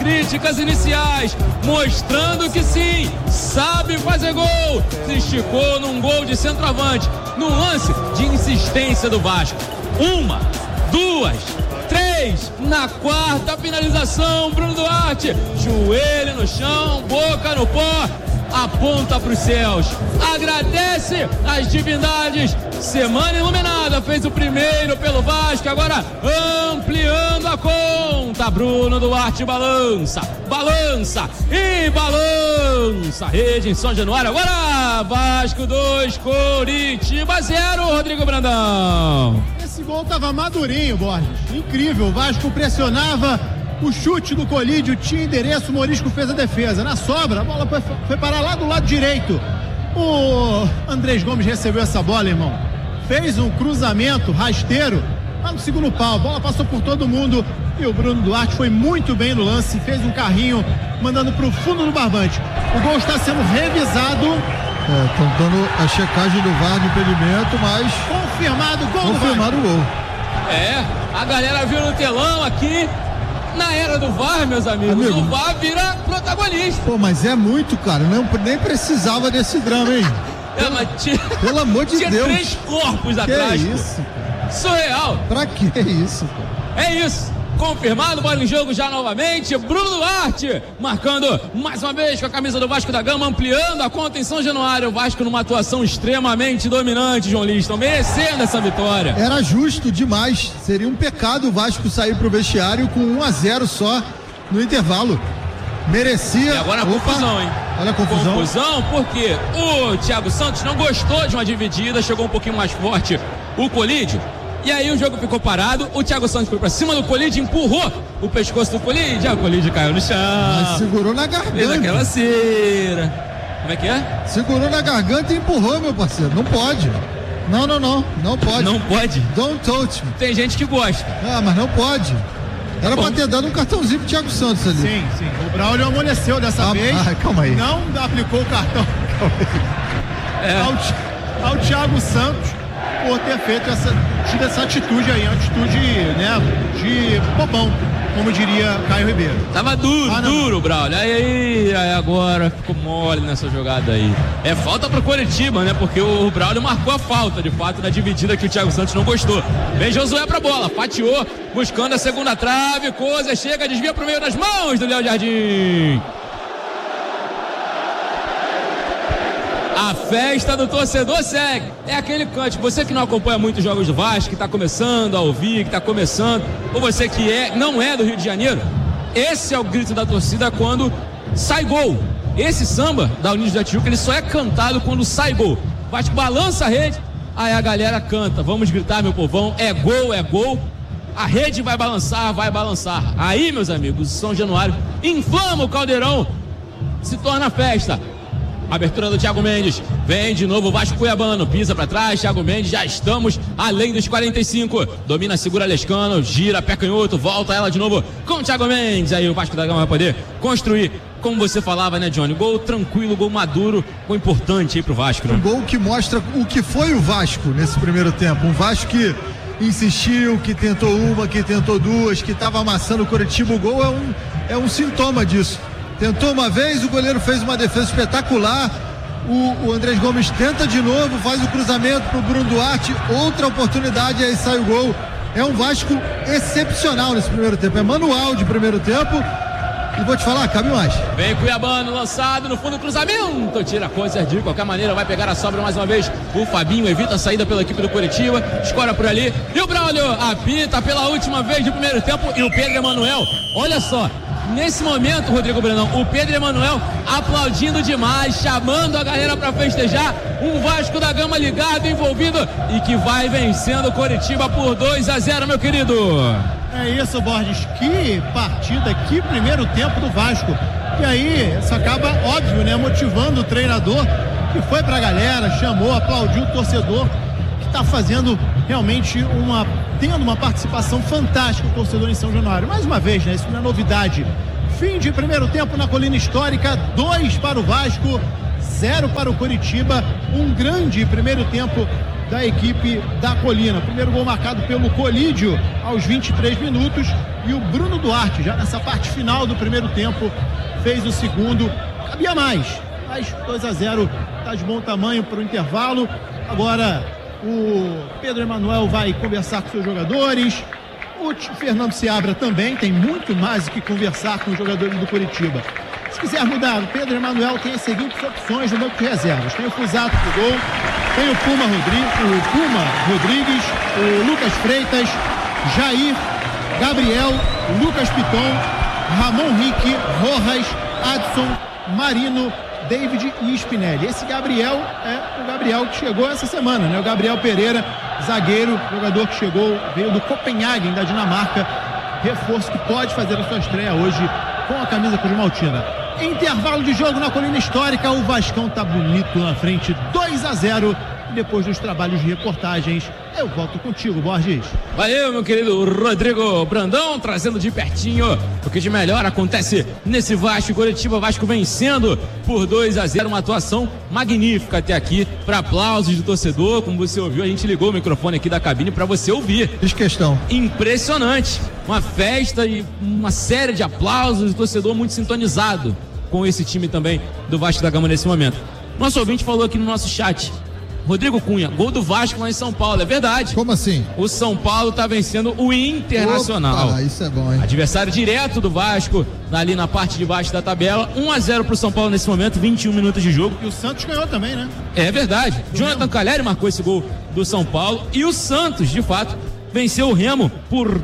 críticas iniciais, mostrando que sim, sabe fazer gol. Se esticou num gol de centroavante, num lance de insistência do Vasco. 1, 2, 3, na quarta finalização, Bruno Duarte, joelho no chão, boca no pó, aponta para os céus, agradece as divindades. Semana iluminada, fez o primeiro pelo Vasco, agora ampliando a conta. Bruno Duarte balança, balança e balança. Rede em São Januário, agora Vasco 2, Coritiba 0, Rodrigo Brandão. Esse gol tava madurinho, Borges, incrível. O Vasco pressionava, o chute do Colídio tinha endereço, o Morisco fez a defesa. Na sobra, a bola foi parar lá do lado direito. O Andrés Gomes recebeu essa bola, irmão. Fez um cruzamento rasteiro lá no segundo pau. A bola passou por todo mundo e o Bruno Duarte foi muito bem no lance. Fez um carrinho mandando pro fundo do barbante. O gol está sendo revisado. Estão dando a checagem do VAR de impedimento, mas... Confirmado o gol. Confirmado o gol. A galera viu no telão aqui. Na era do VAR, meus amigos, o VAR vira protagonista. Pô, mas é muito, cara. Nem precisava desse drama, hein? Pelo amor de Deus. Tinha 3 corpos atrás. Que isso, cara? Surreal. Pra que isso, cara? É isso. Confirmado, bola em jogo já novamente. Bruno Duarte marcando mais uma vez com a camisa do Vasco da Gama, ampliando a conta em São Januário. O Vasco numa atuação extremamente dominante, João Liston, merecendo essa vitória. Era justo demais. Seria um pecado o Vasco sair pro vestiário com 1-0 só no intervalo. Merecia. E agora a confusão, hein? Olha a confusão. Confusão porque o Thiago Santos não gostou de uma dividida, chegou um pouquinho mais forte o Colídio. E aí o jogo ficou parado, o Thiago Santos foi pra cima do Colídio, empurrou o pescoço do Colídio, o Colídio caiu no chão. Mas segurou na garganta. Fez aquela cera. Como é que é? Segurou na garganta e empurrou, meu parceiro. Não pode. Não pode. Não pode? Don't touch me. Tem gente que gosta. Mas não pode. Era pra ter dado um cartãozinho pro Thiago Santos ali. Sim. O Braulio amoleceu dessa vez. Calma aí. Não aplicou o cartão. Ao Thiago Santos por ter tido essa atitude aí, uma atitude, né, de bobão, como diria Caio Ribeiro. Tava duro, Braulio. Aí agora ficou mole nessa jogada aí. É falta pro Coritiba, né? Porque o Braulio marcou a falta, de fato, na dividida que o Thiago Santos não gostou. Vem Josué pra bola, fatiou, buscando a segunda trave, coisa chega, desvia pro meio das mãos do Léo Jardim. A festa do torcedor segue. É aquele cântico. Você que não acompanha muito os jogos do Vasco, que está começando a ouvir, que está começando, ou você que não é do Rio de Janeiro, esse é o grito da torcida quando sai gol. Esse samba da Unidos da Tijuca, ele só é cantado quando sai gol. O Vasco balança a rede, aí a galera canta. Vamos gritar, meu povão, é gol, é gol. A rede vai balançar, vai balançar. Aí, meus amigos, São Januário inflama o caldeirão, se torna festa. Abertura do Thiago Mendes, vem de novo o Vasco Cuiabano, pisa pra trás, Thiago Mendes, já estamos além dos 45, domina, segura Lescano, gira, pé canhoto, volta ela de novo com o Thiago Mendes, aí o Vasco da Gama vai poder construir, como você falava, né, Johnny, gol tranquilo, gol maduro, gol importante aí pro Vasco, né? Um gol que mostra o que foi o Vasco nesse primeiro tempo, um Vasco que insistiu, que tentou uma, que tentou duas, que estava amassando o Coritiba. O gol é um sintoma disso. Tentou uma vez, o goleiro fez uma defesa espetacular, o Andrés Gomes tenta de novo, faz o cruzamento pro Bruno Duarte, outra oportunidade, aí sai o gol. É um Vasco excepcional nesse primeiro tempo, é manual de primeiro tempo, e vou te falar, cabe mais. Vem Cuiabano, lançado no fundo, cruzamento, tira a coisa de qualquer maneira, vai pegar a sobra mais uma vez, o Fabinho evita a saída pela equipe do Coritiba, escora por ali, e o Braulio apita pela última vez de primeiro tempo, e o Pedro Emanuel, olha só, nesse momento, Rodrigo Brandão, o Pedro Emanuel aplaudindo demais, chamando a galera para festejar, um Vasco da Gama ligado, envolvido e que vai vencendo o Coritiba por 2-0, meu querido. É isso, Borges, que partida, que primeiro tempo do Vasco. E aí, isso acaba, óbvio, né, motivando o treinador, que foi pra galera, chamou, aplaudiu o torcedor, que tá fazendo realmente tendo uma participação fantástica o torcedor em São Januário. Mais uma vez, né? Isso não é novidade. Fim de primeiro tempo na Colina Histórica, 2 para o Vasco, 0 para o Coritiba. Um grande primeiro tempo da equipe da Colina. Primeiro gol marcado pelo Colídio aos 23 minutos e o Bruno Duarte, já nessa parte final do primeiro tempo, fez o segundo. Cabia mais, mas 2-0 está de bom tamanho para o intervalo. Agora o Pedro Emanuel vai conversar com seus jogadores. O Fernando Seabra também tem muito mais o que conversar com os jogadores do Curitiba. Se quiser mudar, o Pedro Emanuel tem as seguintes opções no banco de reservas. Tem o Fusato pro gol, tem o Puma Rodrigues, o Lucas Freitas, Jair, Gabriel, Lucas Piton, Ramon Rique, Rojas, Adson, Marino, David e Spinelli. Esse Gabriel é o Gabriel que chegou essa semana, né? O Gabriel Pereira, zagueiro, jogador que veio do Copenhagen, da Dinamarca, reforço que pode fazer a sua estreia hoje com a camisa cruz-maltina. Intervalo de jogo na Colina Histórica, o Vascão tá bonito na frente, 2-0. E depois dos trabalhos de reportagens, eu volto contigo, Borges. Valeu, meu querido Rodrigo Brandão, trazendo de pertinho o que de melhor acontece nesse Vasco. Curitiba, Vasco vencendo por 2-0, uma atuação magnífica até aqui, para aplausos do torcedor. Como você ouviu, a gente ligou o microfone aqui da cabine para você ouvir. Fiz questão. Impressionante, uma festa e uma série de aplausos, o torcedor muito sintonizado com esse time também do Vasco da Gama nesse momento. Nosso ouvinte falou aqui no nosso chat: Rodrigo Cunha, gol do Vasco lá em São Paulo. É verdade. Como assim? O São Paulo tá vencendo o Internacional. Ah, isso é bom, hein? Adversário direto do Vasco, ali na parte de baixo da tabela. 1-0 pro São Paulo nesse momento, 21 minutos de jogo. E o Santos ganhou também, né? É verdade. Jonathan Calheri marcou esse gol do São Paulo. E o Santos, de fato, venceu o Remo por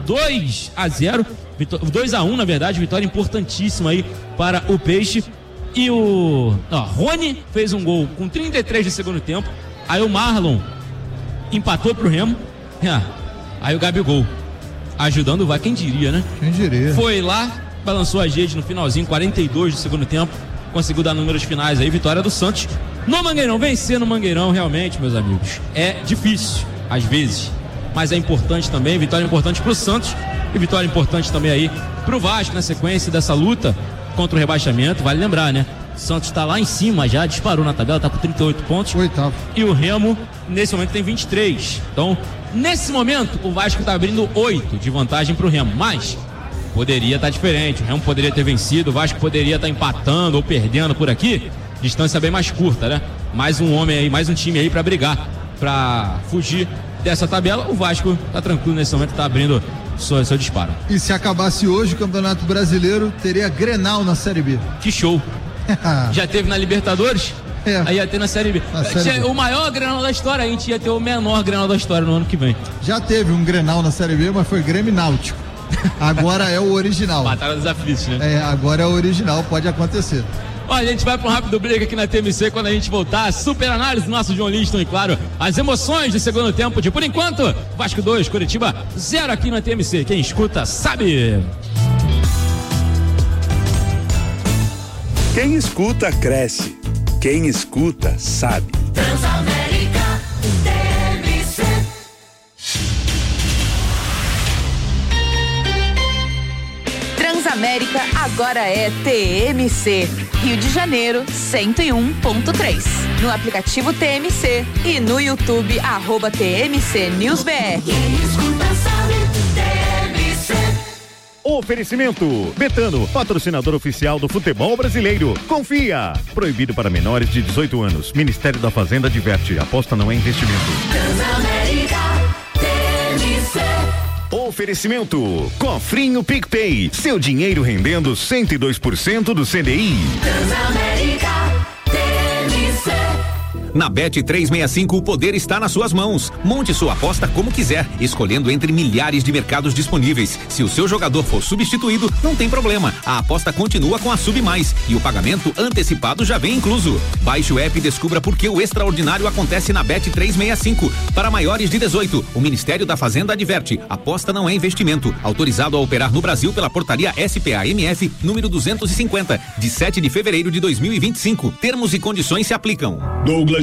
2-0. 2-1, na verdade. Vitória importantíssima aí para o Peixe. E o Rony fez um gol com 33 de segundo tempo. Aí o Marlon empatou pro Remo. Aí o Gabigol ajudando o Vasco, quem diria, né? Quem diria? Foi lá, balançou a rede no finalzinho, 42 do segundo tempo, conseguiu dar números finais aí, vitória do Santos no Mangueirão. Vencer no Mangueirão, realmente, meus amigos, é difícil, às vezes, mas é importante também, vitória importante pro Santos e vitória importante também aí pro Vasco, na sequência dessa luta contra o rebaixamento. Vale lembrar, né? O Santos está lá em cima, já disparou na tabela, está com 38 pontos. Oitavo. E o Remo, nesse momento, tem 23. Então, nesse momento, o Vasco está abrindo 8 de vantagem para o Remo. Mas poderia estar diferente. O Remo poderia ter vencido, o Vasco poderia estar empatando ou perdendo por aqui. Distância bem mais curta, né? Mais um homem aí, mais um time aí para brigar, para fugir dessa tabela. O Vasco está tranquilo nesse momento, está abrindo seu disparo. E se acabasse hoje o Campeonato Brasileiro, teria Grenal na Série B. Que show! Já teve na Libertadores? Aí ia ter na Série B. O maior Grenal da história, a gente ia ter o menor Grenal da história no ano que vem. Já teve um Grenal na Série B, mas foi Grêmio e Náutico. Agora é o original. Batalha dos aflitos, né? Agora é o original, pode acontecer. Olha, a gente vai para um rápido break aqui na TMC. Quando a gente voltar, super análise do nosso John Liston e, claro, as emoções do segundo tempo de, por enquanto, Vasco 2, Curitiba 0 aqui na TMC. Quem escuta sabe. Quem escuta, cresce. Quem escuta, sabe. Transamérica TMC. Transamérica agora é TMC. Rio de Janeiro, 101.3. No aplicativo TMC e no YouTube, @TMC News BR. Quem escuta sabe, TMC. Oferecimento Betano, patrocinador oficial do futebol brasileiro. Confia. Proibido para menores de 18 anos. Ministério da Fazenda adverte. Aposta não é investimento. Transamérica TMC. Oferecimento Cofrinho PicPay. Seu dinheiro rendendo 102% do CDI. Transamérica TMC. Na Bet365 o poder está nas suas mãos. Monte sua aposta como quiser, escolhendo entre milhares de mercados disponíveis. Se o seu jogador for substituído, não tem problema. A aposta continua com a Sub Mais e o pagamento antecipado já vem incluso. Baixe o app e descubra por que o extraordinário acontece na Bet365. Para maiores de 18, o Ministério da Fazenda adverte. Aposta não é investimento. Autorizado a operar no Brasil pela portaria SPA-MF número 250, de 7 de fevereiro de 2025. Termos e condições se aplicam. Douglas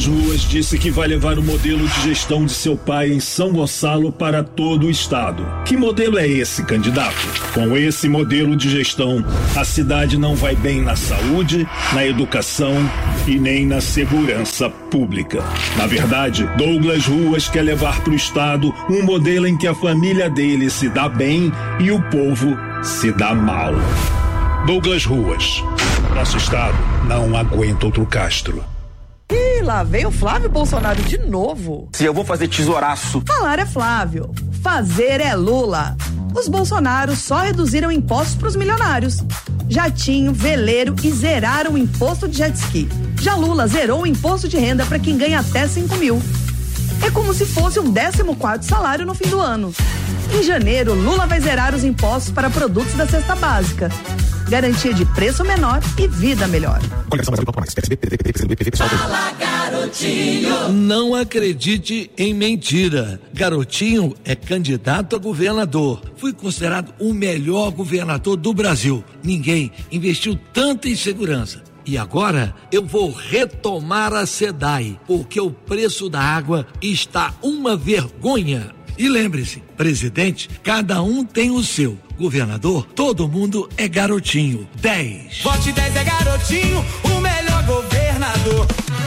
Douglas Ruas disse que vai levar o modelo de gestão de seu pai em São Gonçalo para todo o estado. Que modelo é esse, candidato? Com esse modelo de gestão, a cidade não vai bem na saúde, na educação e nem na segurança pública. Na verdade, Douglas Ruas quer levar para o estado um modelo em que a família dele se dá bem e o povo se dá mal. Douglas Ruas. Nosso estado não aguenta outro Castro. Ih, lá vem o Flávio Bolsonaro de novo. Se eu vou fazer tesouraço. Falar é Flávio, fazer é Lula. Os Bolsonaros só reduziram impostos para os milionários. Jatinho, veleiro e zeraram o imposto de jet ski. Já Lula zerou o imposto de renda para quem ganha até 5 mil. É como se fosse um 14º salário no fim do ano. Em janeiro, Lula vai zerar os impostos para produtos da cesta básica. Garantia de preço menor e vida melhor. Fala, garotinho. Não acredite em mentira. Garotinho é candidato a governador. Fui considerado o melhor governador do Brasil. Ninguém investiu tanto em segurança. E agora eu vou retomar a SEDAI, porque o preço da água está uma vergonha. E lembre-se, presidente, cada um tem o seu. Governador, todo mundo é garotinho. 10. Vote 10 é garotinho, o melhor governador.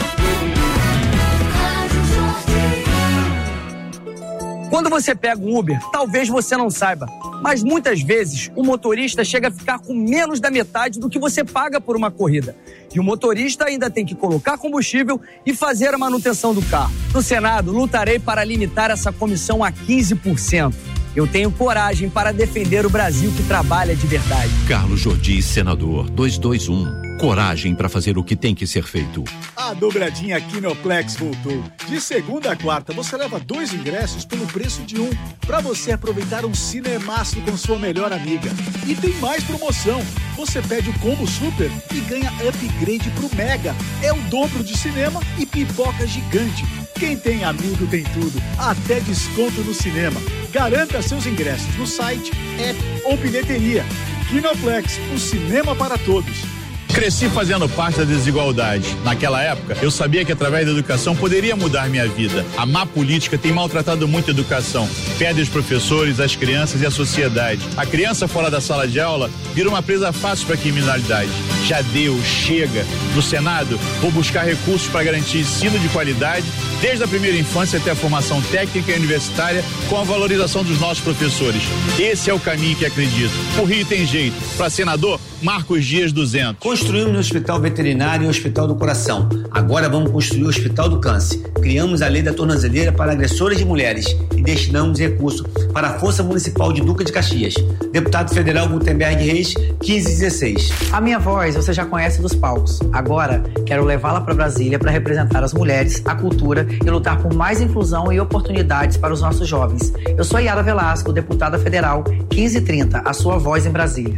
Quando você pega um Uber, talvez você não saiba, mas muitas vezes o motorista chega a ficar com menos da metade do que você paga por uma corrida. E o motorista ainda tem que colocar combustível e fazer a manutenção do carro. No Senado, lutarei para limitar essa comissão a 15%. Eu tenho coragem para defender o Brasil que trabalha de verdade. Carlos Jordi, senador, 221. Coragem para fazer o que tem que ser feito. A dobradinha Kinoplex voltou. De segunda a quarta, você leva 2 ingressos pelo preço de 1, para você aproveitar um cinemaço com sua melhor amiga. E tem mais promoção. Você pede o combo super e ganha upgrade pro Mega. É o dobro de cinema e pipoca gigante. Quem tem amigo tem tudo, até desconto no cinema. Garanta seus ingressos no site, app ou bilheteria. Kinoplex, o cinema para todos. Cresci fazendo parte da desigualdade. Naquela época, eu sabia que através da educação poderia mudar minha vida. A má política tem maltratado muito a educação. Perde os professores, as crianças e a sociedade. A criança fora da sala de aula vira uma presa fácil para a criminalidade. Já deu, chega. No Senado, vou buscar recursos para garantir ensino de qualidade, desde a primeira infância até a formação técnica e universitária, com a valorização dos nossos professores. Esse é o caminho que acredito. O Rio tem jeito. Para senador, Marcos Dias 200. Construímos o Hospital Veterinário e o Hospital do Coração. Agora vamos construir o Hospital do Câncer. Criamos a Lei da Tornozeleira para agressores de mulheres e destinamos recursos para a Força Municipal de Duque de Caxias. Deputado Federal Gutenberg Reis, 1516. A minha voz você já conhece dos palcos. Agora quero levá-la para Brasília para representar as mulheres, a cultura e lutar por mais inclusão e oportunidades para os nossos jovens. Eu sou Yara Velasco, deputada federal, 1530, a sua voz em Brasília.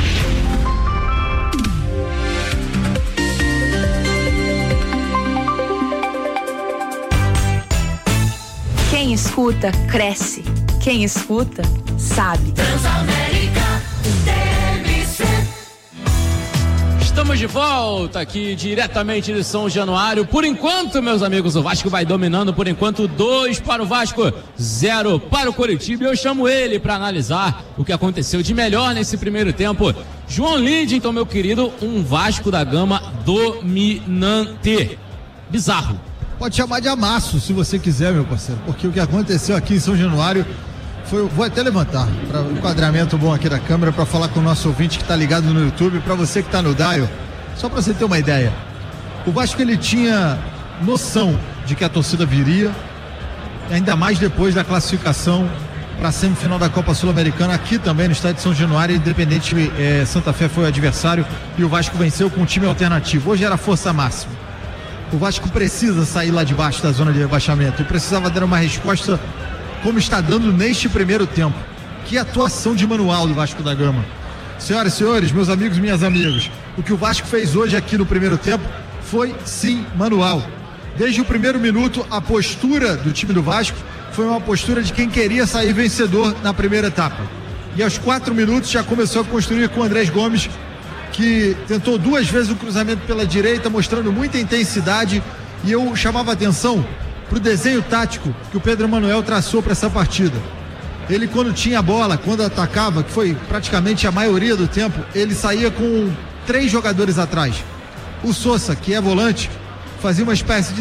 Quem escuta, cresce. Quem escuta, sabe. Transamérica TMC. Estamos de volta aqui diretamente de São Januário. Por enquanto, meus amigos, o Vasco vai dominando. Por enquanto, 2 para o Vasco, 0 para o Coritiba. E eu chamo ele para analisar o que aconteceu de melhor nesse primeiro tempo. João Lidington, meu querido, um Vasco da Gama dominante. Bizarro. Pode chamar de amasso, se você quiser, meu parceiro, porque o que aconteceu aqui em São Januário foi, vou até levantar para um enquadramento bom aqui da câmera para falar com o nosso ouvinte que está ligado no YouTube, para você que está no dial, só para você ter uma ideia. O Vasco, ele tinha noção de que a torcida viria, ainda mais depois da classificação para a semifinal da Copa Sul-Americana aqui também no estádio de São Januário. Independente, Santa Fé foi o adversário e o Vasco venceu com um time alternativo. Hoje era força máxima. O Vasco precisa sair lá de baixo da zona de rebaixamento e precisava dar uma resposta como está dando neste primeiro tempo. Que atuação de manual do Vasco da Gama. Senhoras e senhores, meus amigos e minhas amigas, o que o Vasco fez hoje aqui no primeiro tempo foi sim manual. Desde o primeiro minuto, a postura do time do Vasco foi uma postura de quem queria sair vencedor na primeira etapa. E aos 4 minutos já começou a construir com o Andrés Gomes, que tentou 2 vezes o cruzamento pela direita, mostrando muita intensidade E eu chamava atenção para o desenho tático que o Pedro Emanuel traçou para essa partida. Ele, quando tinha a bola, quando atacava, que foi praticamente a maioria do tempo, ele saía com 3 jogadores atrás. O Sousa, que é volante, fazia uma espécie de